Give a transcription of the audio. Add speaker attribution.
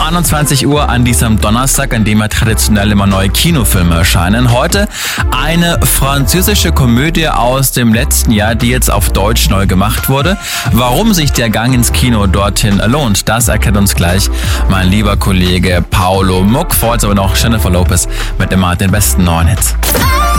Speaker 1: 21 Uhr an diesem Donnerstag, an dem ja traditionell immer neue Kinofilme erscheinen. Heute eine französische Komödie aus dem letzten Jahr, die jetzt auf Deutsch neu gemacht wurde. Warum sich der Gang ins Kino dorthin lohnt, das erklärt uns gleich mein lieber Kollege Paolo Muck. Vor uns aber noch Jennifer Lopez mit immer den besten neuen Hits.